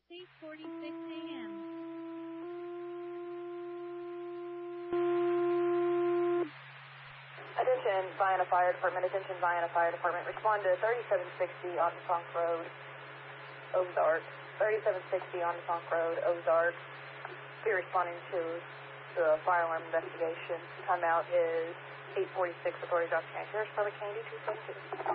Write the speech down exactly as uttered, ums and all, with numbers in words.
It's eight forty-six a m Attention, Vienna Fire Department. Attention, Vienna Fire Department. Respond to thirty-seven sixty on Sonk Road, Ozark. thirty-seven sixty on Sonk Road, Ozark. Be responding to, to a fire alarm investigation. Timeout is eight forty-six. Authorities off Sheriff's Public Candy two seven two.